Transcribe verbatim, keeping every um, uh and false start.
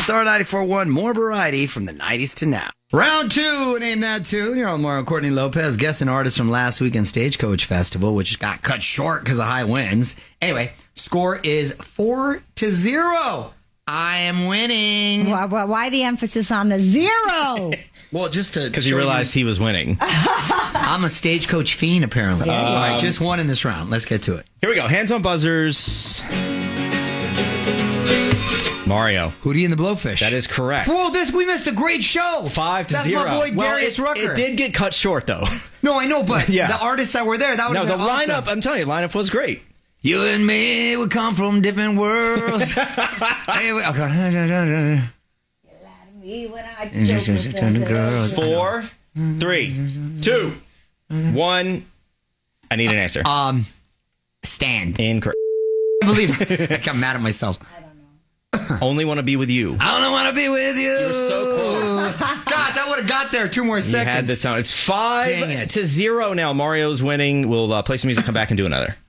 Star ninety-four point one, more variety from the nineties to now. Round two, name that tune. You're on Mario Courtney Lopez, guessing artist from last weekend's Stagecoach Festival, which got cut short because of high winds. Anyway, score is four to zero. I am winning. Why, why, why the emphasis on the zero? Well, just to because he realized you, he was winning. I'm a Stagecoach fiend, apparently. Um, All right, just one in this round. Let's get to it. Here we go. Hands on buzzers. Mario. Hootie and the Blowfish. That is correct. Whoa, this we missed a great show. Five to That's zero. my boy well, Darius it, Rucker. it did get cut short, though. No, I know, but Yeah. the artists that were there, that would No, have the been awesome. lineup, I'm telling you, the lineup was great. You and me, we come from different worlds. Hey, we- okay. Four, three, two, one. I need an answer. Um, stand. Incorrect. I believe it. I'm mad at myself. Only want to be with you. I don't want to be with you. You're so close. Gosh, I would have got there two more You seconds. had the sound. It's five Dang it. to zero now. Mario's winning. We'll uh, play some music, come back, and do another.